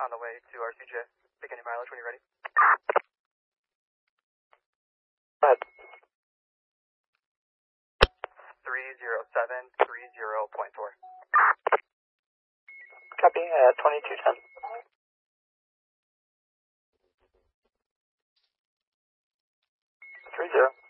on the way to RCJ. Pick any mileage when you're ready. Go ahead. 30730.4. Copy, 2210. 30.